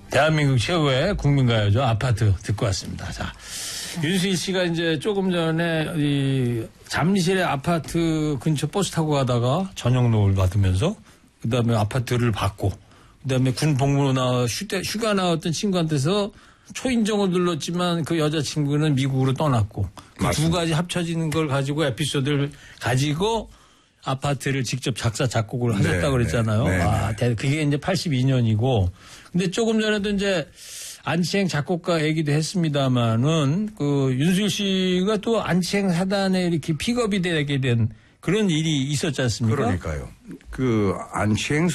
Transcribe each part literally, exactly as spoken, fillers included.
대한민국 최고의 국민가요죠. 아파트 듣고 왔습니다. 자, 윤수일 씨가 이제 조금 전에 이 잠실의 아파트 근처 버스 타고 가다가 저녁 노을 받으면서 그다음에 아파트를 받고 그다음에 군 복무로 나와 휴대, 휴가 나왔던 친구한테서 초인종을 눌렀지만 그 여자친구는 미국으로 떠났고 그 두 가지 합쳐지는 걸 가지고 에피소드를 가지고 아파트를 직접 작사 작곡을 하셨다고 네, 그랬잖아요. 네, 네, 아, 그게 이제 팔십이 년이고 근데 조금 전에도 이제 안치행 작곡가 얘기도 했습니다만은 그 윤수일 씨가 또 안치행 사단에 이렇게 픽업이 되게 된 그런 일이 있었지 않습니까? 그러니까요. 그 안치행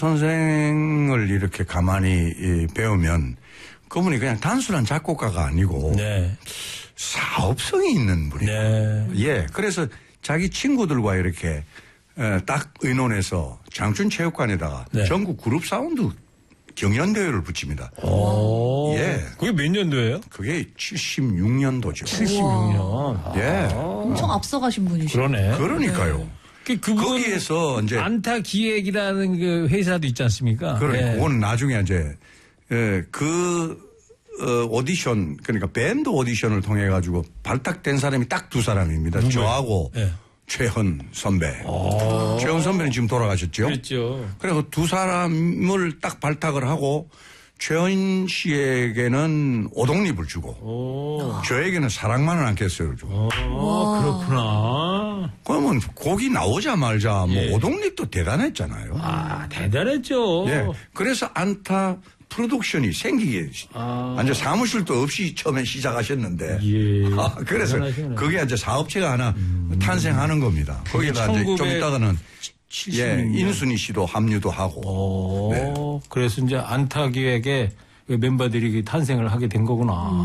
선생을 이렇게 가만히 배우면 그분이 그냥 단순한 작곡가가 아니고 네. 사업성이 있는 분이에요. 네. 예. 그래서 자기 친구들과 이렇게 딱 의논해서 장춘체육관에다가 네. 전국 그룹 사운드 경연대회를 붙입니다. 오. 예. 그게 몇 년도예요? 그게 칠십육 년도죠. 칠십육 년. 예. 아. 엄청 앞서가신 분이시죠. 그러네. 그러니까요. 네. 그, 그분 거기에서 이제. 안타 기획이라는 그 회사도 있지 않습니까? 그러니까. 네. 그건 나중에 이제, 예, 그, 어, 오디션, 그러니까 밴드 오디션을 통해가지고 발탁된 사람이 딱 두 사람입니다. 누구예요? 저하고. 네. 최헌 선배. 오. 최헌 선배는 지금 돌아가셨죠? 그렇죠. 그래서 두 사람을 딱 발탁을 하고 최헌 씨에게는 오독립을 주고 오. 저에게는 사랑만은 않겠어요를 주고. 아, 그렇구나. 그러면 곡이 나오자마자 뭐 예. 오독립도 대단했잖아요. 아, 대단했죠. 예. 그래서 안타 프로덕션이 생기게 아. 완전 사무실도 없이 처음에 시작하셨는데 예. 아, 그래서 대단하시네. 그게 이제 사업체가 하나 음. 탄생하는 겁니다. 거기다 이제 좀 이따가는 예, 인순이 씨도 합류도 하고. 오, 네. 그래서 이제 안타 기획에 멤버들이 탄생을 하게 된 거구나. 음.